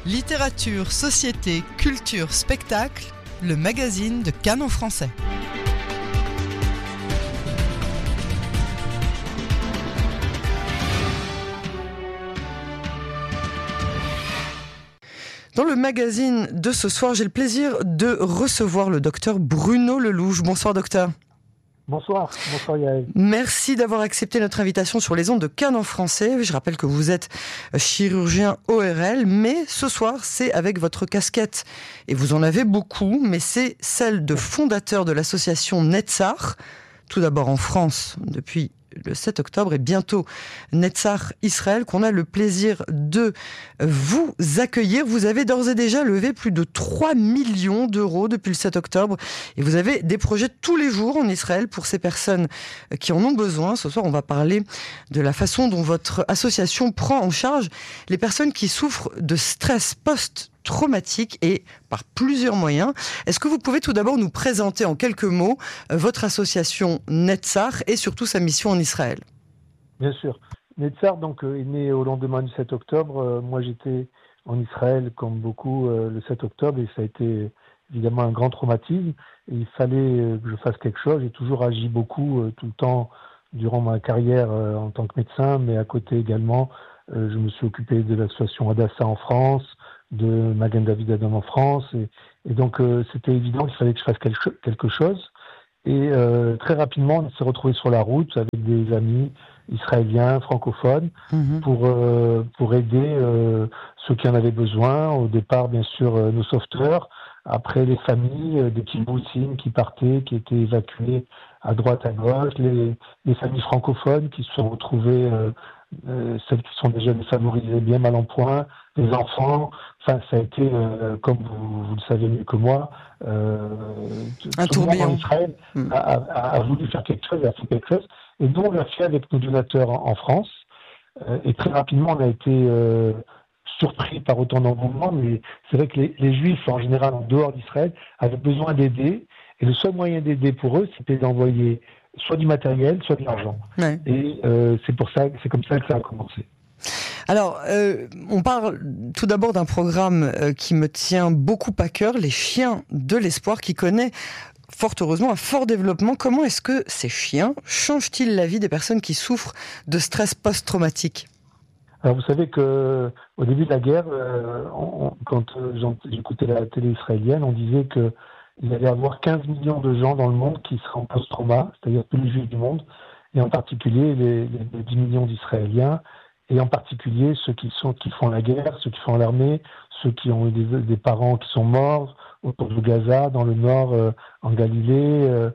Littérature, société, culture, spectacle, le magazine de Cannes en français. Dans le magazine de ce soir, j'ai le plaisir de recevoir le docteur Bruno Lelouch. Bonsoir docteur. Bonsoir Yael. Merci d'avoir accepté notre invitation sur les ondes de Cannes en français. Je rappelle que vous êtes chirurgien ORL, mais ce soir c'est avec votre casquette, et vous en avez beaucoup, mais c'est celle de fondateur de l'association Netzach, tout d'abord en France depuis le 7 octobre et bientôt Netzach Israël, qu'on a le plaisir de vous accueillir. Vous avez d'ores et déjà levé plus de 3 millions d'euros depuis le 7 octobre et vous avez des projets tous les jours en Israël pour ces personnes qui en ont besoin. Ce soir, on va parler de la façon dont votre association prend en charge les personnes qui souffrent de stress post-traumatique et par plusieurs moyens. Est-ce que vous pouvez tout d'abord nous présenter en quelques mots votre association Netzach et surtout sa mission en Israël? Bien sûr. Netzach est né au lendemain du 7 octobre. Moi, j'étais en Israël, comme beaucoup, le 7 octobre, et ça a été évidemment un grand traumatisme. Et il fallait que je fasse quelque chose. J'ai toujours agi beaucoup, tout le temps, durant ma carrière en tant que médecin, mais à côté également, je me suis occupé de l'association Hadassah en France, de Magen David Adom en France, et donc c'était évident qu'il fallait que je fasse quelque chose. Et très rapidement, on s'est retrouvés sur la route avec des amis israéliens, francophones, pour aider ceux qui en avaient besoin. Au départ, bien sûr, nos sauveteurs. Après, les familles, des kibbutzim qui partaient, qui étaient évacuées à droite, à gauche. Les familles francophones qui se sont retrouvées, celles qui sont déjà défavorisées, bien mal en point, les enfants. Enfin, ça a été, comme vous le savez mieux que moi, un tourbillon. En Israël a voulu faire quelque chose, a fait quelque chose. Et nous, on l'a fait avec nos donateurs en France. Et très rapidement, on a été surpris par autant d'engouement. Mais c'est vrai que les Juifs, en général, en dehors d'Israël, avaient besoin d'aider. Et le seul moyen d'aider pour eux, c'était d'envoyer soit du matériel, soit de l'argent. Ouais. Et c'est comme ça que ça a commencé. Alors, on parle tout d'abord d'un programme qui me tient beaucoup à cœur, les Chiens de l'Espoir, qui connaît fort heureusement un fort développement. Comment est-ce que ces chiens changent-ils la vie des personnes qui souffrent de stress post-traumatique ? Alors, vous savez qu'au début de la guerre, quand j'écoutais la télé israélienne, on disait qu'il allait y avoir 15 millions de gens dans le monde qui seraient en post-trauma, c'est-à-dire tous les Juifs du monde, et en particulier les 10 millions d'Israéliens, et en particulier ceux qui font la guerre, ceux qui font l'armée, ceux qui ont eu des parents qui sont morts autour de Gaza, dans le nord, en Galilée.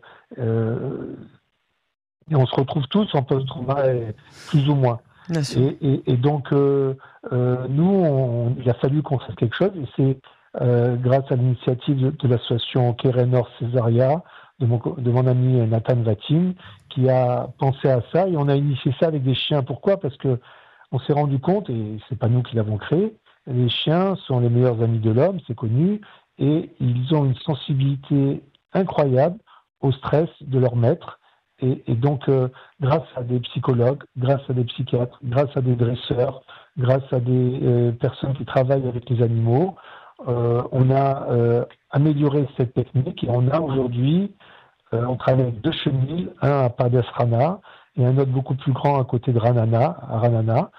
Et on se retrouve tous en post-trauma, plus ou moins. Et donc, nous, il a fallu qu'on fasse quelque chose, et c'est grâce à l'initiative de l'association Keren Or Césaria, de mon ami Nathan Vatim, qui a pensé à ça, et on a initié ça avec des chiens. Pourquoi ? Parce que on s'est rendu compte, et c'est pas nous qui l'avons créé, les chiens sont les meilleurs amis de l'homme, c'est connu, et ils ont une sensibilité incroyable au stress de leur maître. Et donc, grâce à des psychologues, grâce à des psychiatres, grâce à des dresseurs, grâce à des personnes qui travaillent avec les animaux, on a amélioré cette technique, et on a aujourd'hui, on travaille avec 2 chenils, un à Pardes Rana, et un autre beaucoup plus grand à côté de Ranana,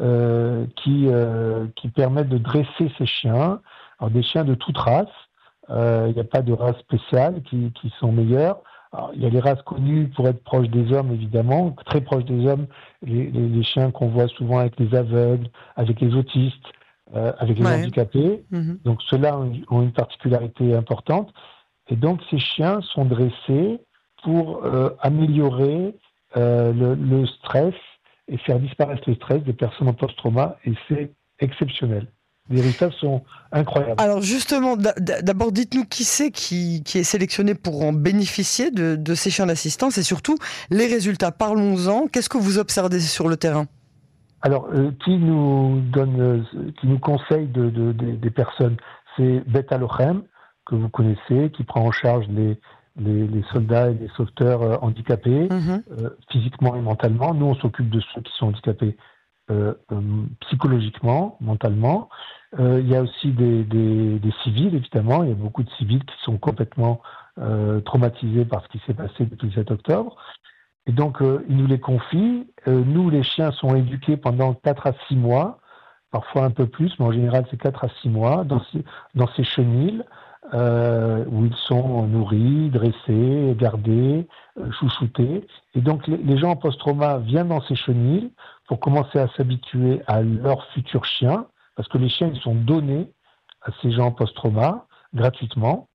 qui permettent de dresser ces chiens. Alors, des chiens de toute race, il n'y a pas de race spéciale qui sont meilleures. Alors, il y a les races connues pour être proches des hommes, évidemment, très proches des hommes, les chiens qu'on voit souvent avec les aveugles, avec les autistes, avec les handicapés. Donc ceux-là ont une particularité importante. Et donc ces chiens sont dressés pour améliorer le stress et faire disparaître le stress des personnes en post-trauma, et c'est exceptionnel. Les résultats sont incroyables. Alors justement, d'abord dites-nous qui c'est qui est sélectionné pour en bénéficier de ces chiens d'assistance, et surtout les résultats. Parlons-en. Qu'est-ce que vous observez sur le terrain ? Alors, qui nous conseille des personnes, c'est Bet Halochem, que vous connaissez, qui prend en charge les soldats et les sauveteurs handicapés, physiquement et mentalement. Nous, on s'occupe de ceux qui sont handicapés psychologiquement, mentalement. Il y a aussi des civils, évidemment. Il y a beaucoup de civils qui sont complètement traumatisés par ce qui s'est passé depuis le 7 octobre. Et donc, ils nous les confient. Nous, les chiens sont éduqués pendant 4 à 6 mois, parfois un peu plus, mais en général, c'est 4 à 6 mois, dans ces chenils, où ils sont nourris, dressés, gardés, chouchoutés. Et donc, les gens en post-trauma viennent dans ces chenils pour commencer à s'habituer à leur futur chien, parce que les chiens, ils sont donnés à ces gens en post-trauma, gratuitement.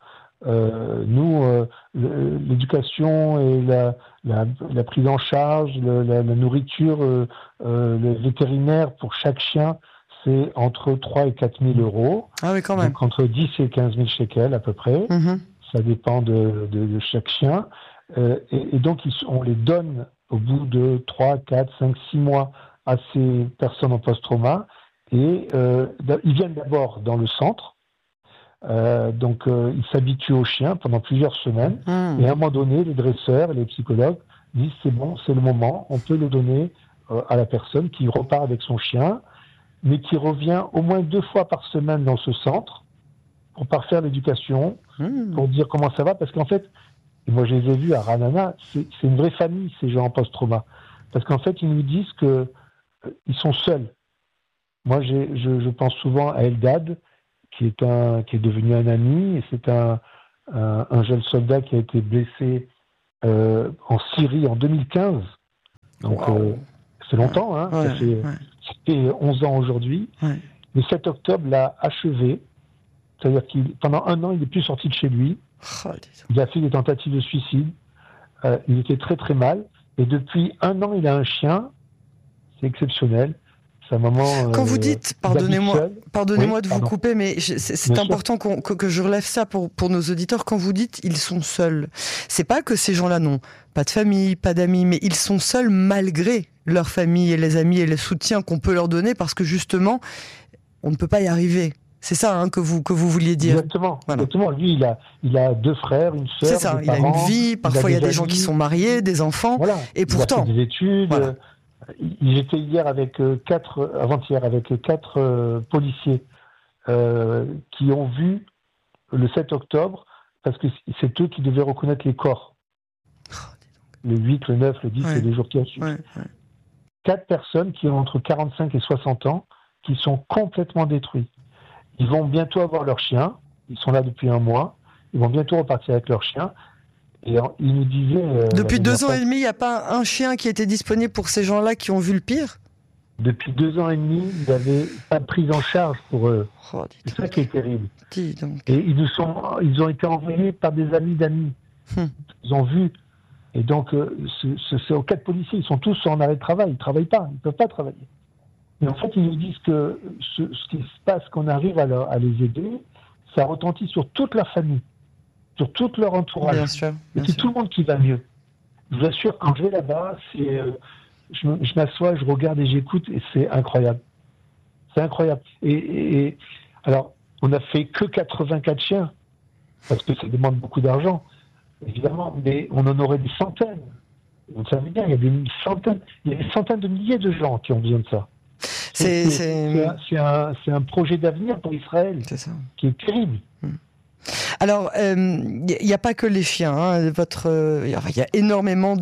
L'éducation et la prise en charge, la nourriture, le vétérinaire pour chaque chien, c'est entre 3 et 4 000 euros. Ah oui, quand même. Donc entre 10 et 15 000 shekels à peu près. Mm-hmm. Ça dépend de chaque chien. Et donc on les donne au bout de 3, 4, 5, 6 mois à ces personnes en post-trauma. Et ils viennent d'abord dans le centre. Donc ils s'habituent aux chiens pendant plusieurs semaines. Et à un moment donné, les dresseurs et les psychologues disent c'est bon, c'est le moment, on peut le donner à la personne qui repart avec son chien, mais qui revient au moins 2 fois par semaine dans ce centre pour parfaire l'éducation, pour dire comment ça va, parce qu'en fait, et moi je les ai vus à Ranana, c'est une vraie famille ces gens en post-trauma, parce qu'en fait ils nous disent que ils sont seuls. Moi je pense souvent à Eldad, qui est devenu un ami, et c'est un jeune soldat qui a été blessé en Syrie en 2015. Donc c'est longtemps, hein, ça fait 11 ans aujourd'hui. Ouais. Le 7 octobre l'a achevé, c'est-à-dire qu'il pendant 1 an, il n'est plus sorti de chez lui. Il a fait des tentatives de suicide. Il était très très mal. Et depuis 1 an, il a un chien. C'est exceptionnel. Sa maman. Quand vous dites, pardonnez-moi de vous couper, mais c'est important que je relève ça pour nos auditeurs. Quand vous dites ils sont seuls, c'est pas que ces gens-là n'ont pas de famille, pas d'amis, mais ils sont seuls malgré leur famille et les amis et les soutiens qu'on peut leur donner, parce que justement, on ne peut pas y arriver. C'est ça que vous vouliez dire. Exactement. Voilà. Exactement. Lui, il a 2 frères, une sœur. C'est ça. Il a une vie. Parfois, il y a des gens qui sont mariés, des enfants. Voilà. Et pourtant, il a fait des études. Voilà. J'étais avant-hier avec 4 policiers qui ont vu le 7 octobre, parce que c'est eux qui devaient reconnaître les corps. Le 8, le 9, le 10, c'est les jours qui ont suivi. 4 personnes qui ont entre 45 et 60 ans, qui sont complètement détruits. Ils vont bientôt avoir leur chien. Ils sont là depuis 1 mois. Ils vont bientôt repartir avec leur chien. Et ils nous disaient... depuis 2 ans et demi, il n'y a pas un chien qui était disponible pour ces gens-là qui ont vu le pire ? Depuis 2 ans et demi, il n'y avait pas de prise en charge pour eux. C'est ça qui est terrible. Et ils ont été envoyés par des amis d'amis. Ils ont vu. Et donc, c'est aux 4 policiers. Ils sont tous en arrêt de travail. Ils ne travaillent pas. Ils ne peuvent pas travailler. Et en fait, ils nous disent que ce qui se passe, qu'on arrive à les aider, ça retentit sur toute leur famille, sur tout leur entourage. Bien sûr. C'est tout le monde qui va mieux. Je vous assure, quand je vais là-bas, je m'assois, je regarde et j'écoute, et c'est incroyable. C'est incroyable. Et alors, on n'a fait que 84 chiens, parce que ça demande beaucoup d'argent, évidemment, mais on en aurait des centaines. Vous savez bien, il y a des centaines de milliers de gens qui ont besoin de ça. C'est un projet d'avenir pour Israël qui est terrible. Alors, il n'y a pas que les chiens. Hein. Il y a énormément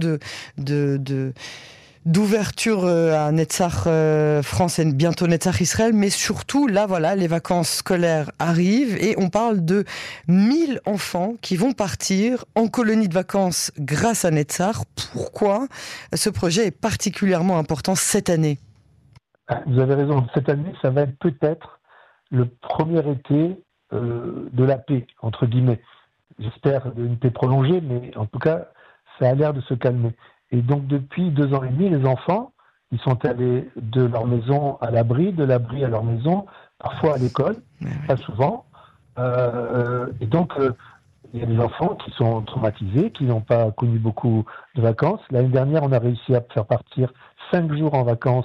d'ouverture à Netzach France et bientôt Netzach Israël, mais surtout, là, voilà, les vacances scolaires arrivent et on parle de 1000 enfants qui vont partir en colonie de vacances grâce à Netzach. Pourquoi ce projet est particulièrement important cette année ? Vous avez raison. Cette année, ça va être peut-être le premier été de la paix, entre guillemets. J'espère une paix prolongée, mais en tout cas, ça a l'air de se calmer. Et donc, depuis 2 ans et demi, les enfants, ils sont allés de leur maison à l'abri, de l'abri à leur maison, parfois à l'école, pas souvent. Et donc, il y a des enfants qui sont traumatisés, qui n'ont pas connu beaucoup de vacances. L'année dernière, on a réussi à faire partir 5 jours en vacances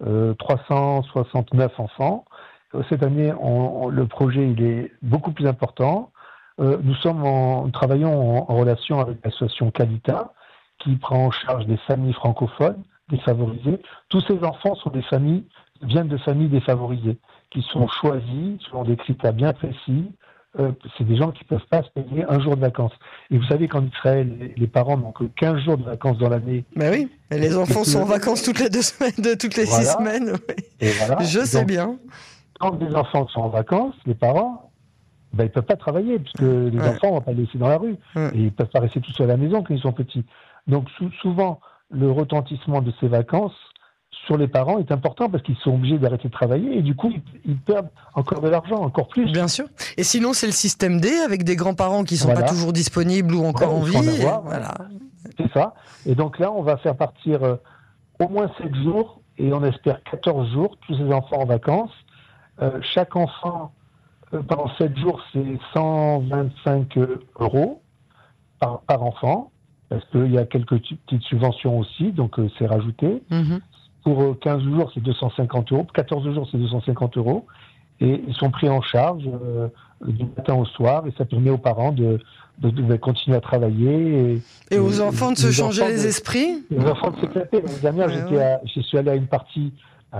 369 enfants. Cette année, le projet il est beaucoup plus important. Nous travaillons en relation avec l'association Kalita, qui prend en charge des familles francophones défavorisées. Tous ces enfants sont des familles viennent de familles défavorisées, qui sont choisis selon des critères bien précis. C'est des gens qui ne peuvent pas se payer un jour de vacances. Et vous savez qu'en Israël, les parents n'ont que 15 jours de vacances dans l'année. Ben oui, et les enfants sont en vacances toutes les 2 semaines, toutes les 6 semaines. Oui. Et voilà. Je sais bien. Quand des enfants sont en vacances, les parents, ils ne peuvent pas travailler, puisque les enfants ne vont pas les laisser dans la rue. Et ils ne peuvent pas rester tout seuls à la maison quand ils sont petits. Donc souvent, le retentissement de ces vacances sur les parents est important parce qu'ils sont obligés d'arrêter de travailler et du coup, ils perdent encore de l'argent, encore plus. Bien sûr. Et sinon, c'est le système D avec des grands-parents qui ne sont pas toujours disponibles ou encore en vie. Voilà. C'est ça. Et donc là, on va faire partir au moins 7 jours et on espère 14 jours, tous ces enfants en vacances. Chaque enfant, pendant 7 jours, c'est 125 € par enfant, parce qu'il y a quelques petites subventions aussi, donc c'est rajouté. Pour 15 jours, c'est 250 €. Pour 14 jours, c'est 250 €. Et ils sont pris en charge du matin au soir. Et ça permet aux parents de continuer à travailler. Et aux enfants de se changer les esprits. Les enfants de s'éclater. L'année dernière, je suis allé à une partie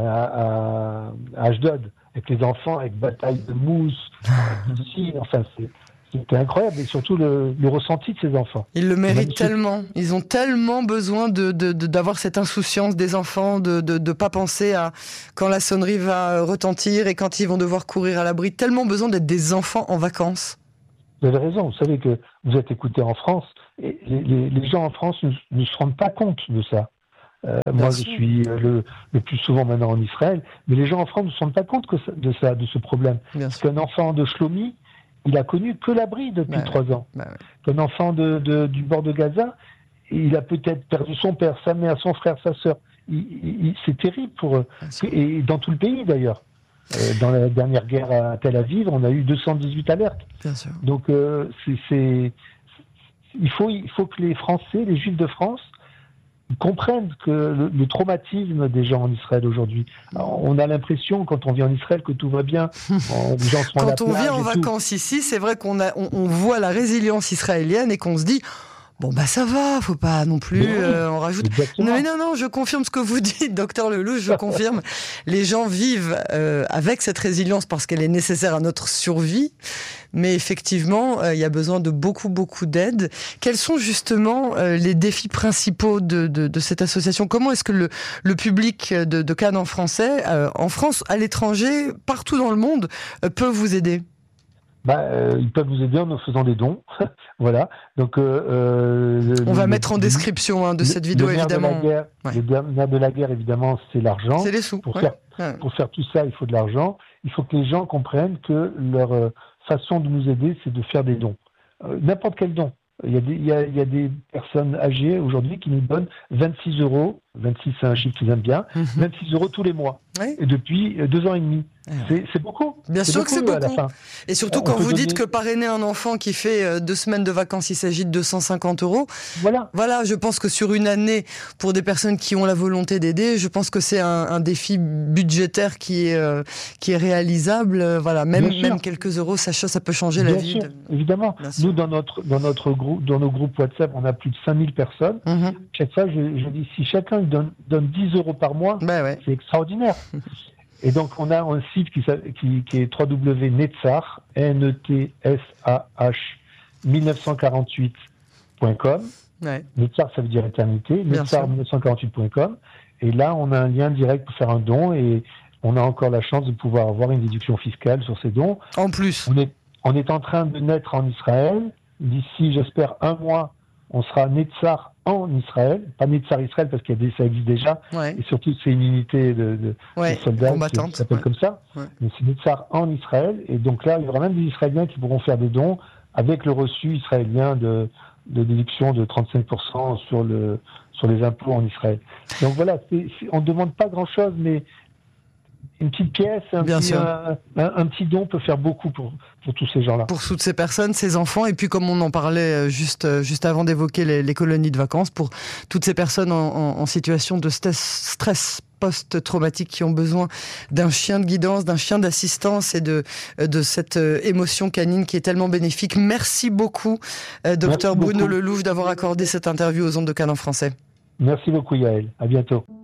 à Ashdod avec les enfants, avec bataille de mousse, piscine. Enfin, c'était incroyable, et surtout le ressenti de ces enfants. Ils le méritent tellement. Ils ont tellement besoin d'avoir cette insouciance des enfants, de pas penser à quand la sonnerie va retentir et quand ils vont devoir courir à l'abri. Tellement besoin d'être des enfants en vacances. Vous avez raison. Vous savez que vous êtes écoutés en France, et les gens en France ne se rendent pas compte de ça. Moi, je suis le plus souvent maintenant en Israël, mais les gens en France ne se rendent pas compte de ce problème. Parce qu'un enfant de Shlomi, il a connu que l'abri depuis 3 ans. Qu'un enfant du bord de Gaza, il a peut-être perdu son père, sa mère, son frère, sa sœur. C'est terrible pour eux. Et dans tout le pays d'ailleurs. Dans la dernière guerre à Tel Aviv, on a eu 218 alertes. Bien sûr. Donc il faut que les Français, les Juifs de France, comprennent que le traumatisme des gens en Israël aujourd'hui. Alors, on a l'impression, quand on vient en Israël, que tout va bien. Les gens sont quand on vient en vacances ici, c'est vrai qu'on voit la résilience israélienne et qu'on se dit... Bon, ça va, faut pas non plus en rajouter. Exactement. Non, je confirme ce que vous dites, docteur Lelouch, je confirme. Les gens vivent avec cette résilience parce qu'elle est nécessaire à notre survie. Mais effectivement, il y a besoin de beaucoup d'aide. Quels sont justement les défis principaux de cette association ? Comment est-ce que le public de Cannes en français, en France, à l'étranger, partout dans le monde, peut vous aider ? Ils peuvent vous aider en nous faisant des dons. Voilà. Donc, on va mettre en description de cette vidéo, évidemment. Le nerf de la guerre, évidemment, c'est l'argent. C'est les sous. Pour faire tout ça, il faut de l'argent. Il faut que les gens comprennent que leur façon de nous aider, c'est de faire des dons. N'importe quel don. Il y a des personnes âgées aujourd'hui qui nous donnent 26 €. 26, c'est un chiffre qu'ils aiment bien. 26 € tous les mois. Oui. Et depuis 2 ans et demi. C'est beaucoup. Bien sûr que c'est beaucoup. Et surtout quand vous dites que parrainer un enfant qui fait 2 semaines de vacances, il s'agit de 250 €. Voilà, je pense que sur une année, pour des personnes qui ont la volonté d'aider, je pense que c'est un défi budgétaire qui est réalisable. Voilà, même quelques euros, ça peut changer la vie. Évidemment. Nous, dans nos groupes WhatsApp, on a plus de 5000 personnes. Chaque fois, je dis, si chacun donne 10 € par mois, c'est extraordinaire. Et donc, on a un site qui est www.netsach, N-E-T-S-A-H, 1948.com. Netsach, ça veut dire éternité. Netsach 1948.com. Et là, on a un lien direct pour faire un don et on a encore la chance de pouvoir avoir une déduction fiscale sur ces dons. En plus. On est en train de naître en Israël. D'ici, j'espère, 1 mois, on sera Netzach en Israël, pas Netzach Israël parce que ça existe déjà, et surtout c'est une unité de soldats qui s'appelle comme ça, mais c'est Netzach en Israël, et donc là il y aura même des Israéliens qui pourront faire des dons avec le reçu israélien de déduction de 35% sur les impôts en Israël. Donc voilà, on ne demande pas grand-chose, mais une petite pièce, un petit don peut faire beaucoup pour tous ces gens-là. Pour toutes ces personnes, ces enfants, et puis comme on en parlait juste avant d'évoquer les colonies de vacances, pour toutes ces personnes en situation de stress post-traumatique qui ont besoin d'un chien de guidance, d'un chien d'assistance et de cette émotion canine qui est tellement bénéfique. Merci beaucoup, docteur Bruno Lelouch, d'avoir accordé cette interview aux ondes de Cannes en français. Merci beaucoup, Yael. À bientôt.